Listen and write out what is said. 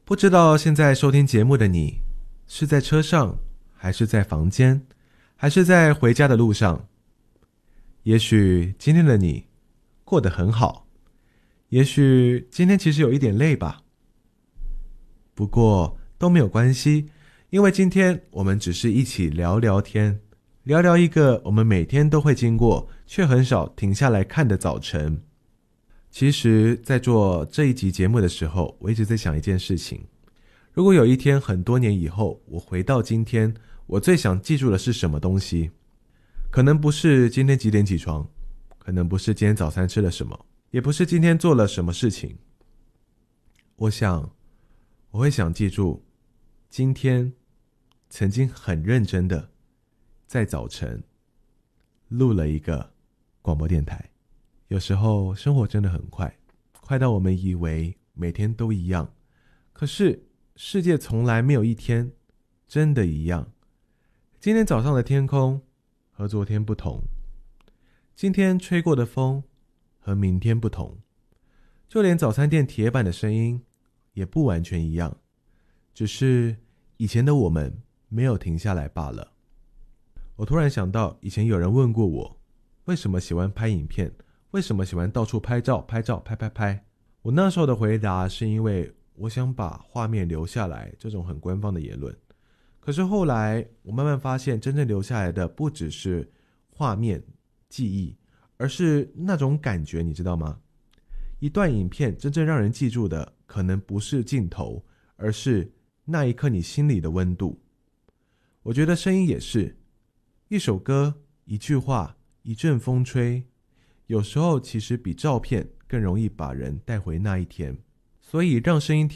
不知道现在收听节目的你，是在车上，还是在房间，还是在回家的路上？也许今天的你过得很好，也许今天其实有一点累吧。不过都没有关系，因为今天我们只是一起聊聊天，聊聊一个我们每天都会经过，却很少停下来看的早晨。其实在做这一集节目的时候，我一直在想一件事情。如果有一天很多年以后，我回到今天，我最想记住的是什么东西？可能不是今天几点起床，可能不是今天早餐吃了什么，也不是今天做了什么事情。我想我会想记住今天曾经很认真的在早晨录了一个广播电台。有时候生活真的很快，快到我们以为每天都一样，可是世界从来没有一天真的一样。今天早上的天空和昨天不同，今天吹过的风和明天不同，就连早餐店铁板的声音也不完全一样，只是以前的我们没有停下来罢了。我突然想到，以前有人问过我，为什么喜欢拍影片，为什么喜欢到处拍照拍。我那时候的回答是因为我想把画面留下来，这种很官方的言论。可是后来我慢慢发现，真正留下来的不只是画面记忆，而是那种感觉，你知道吗？一段影片真正让人记住的，可能不是镜头，而是那一刻你心里的温度。我觉得声音也是，一首歌，一句话，一阵风吹，有时候其实比照片更容易把人带回那一天。所以让声音